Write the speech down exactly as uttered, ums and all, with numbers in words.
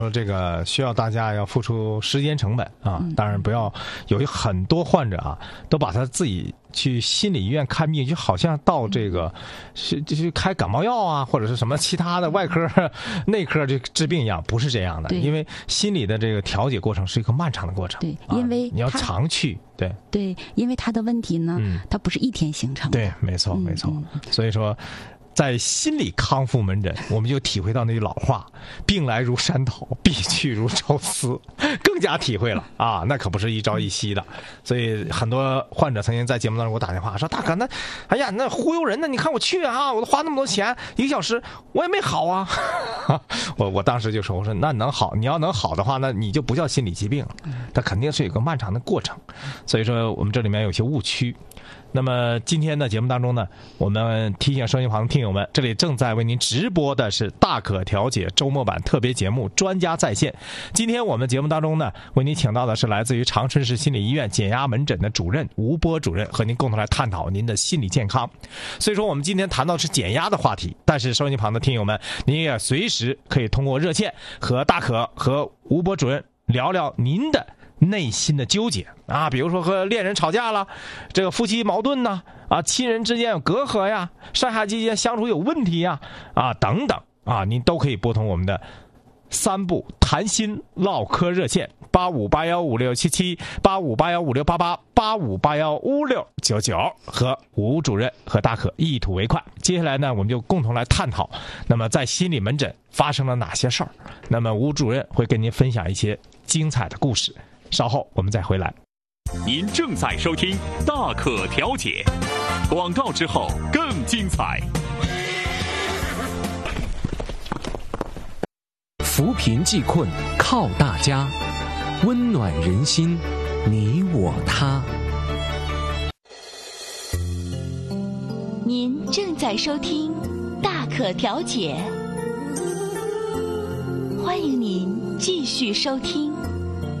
说这个需要大家要付出时间成本啊，当然不要有很多患者啊，都把他自己去心理医院看病，就好像到这个是就是开感冒药啊，或者是什么其他的外科、内科这治病一样，不是这样的。因为心理的这个调节过程是一个漫长的过程。 对，因为、 啊、你要常去。对对，因为他的问题呢，嗯、它不是一天形成的。 对，没错没错。嗯、所以说。在心理康复门诊，我们就体会到那句老话：“病来如山倒，病去如抽丝”，更加体会了啊！那可不是一朝一夕的。所以很多患者曾经在节目当中给我打电话说：“大哥，那哎呀，那忽悠人呢？你看我去啊，我都花那么多钱，一个小时我也没好啊。”我我当时就说：“我说那能好，你要能好的话，那你就不叫心理疾病了，它肯定是有个漫长的过程。”所以说，我们这里面有些误区。那么今天的节目当中呢，我们提醒收音旁的听友们，这里正在为您直播的是大可调解周末版特别节目专家在线。今天我们节目当中呢，为您请到的是来自于长春市心理医院减压门诊的主任吴波主任，和您共同来探讨您的心理健康。所以说我们今天谈到是减压的话题，但是收音旁的听友们，您也随时可以通过热线和大可和吴波主任聊聊您的内心的纠结啊，比如说和恋人吵架了，这个夫妻矛盾呢，啊，亲人之间有隔阂呀，上下级间相处有问题呀，啊，等等啊，您都可以拨通我们的三部谈心唠嗑热线八五八幺五六七七、八五八幺五六八八、八五八幺五六九九，和吴主任和大可一吐为快。接下来呢，我们就共同来探讨，那么在心理门诊发生了哪些事儿？那么吴主任会跟您分享一些精彩的故事。稍后我们再回来。 您正在收听大可调解，广告之后更精彩。 扶贫济困靠大家，温暖人心你我他。 您正在收听大可调解，欢迎您继续收听。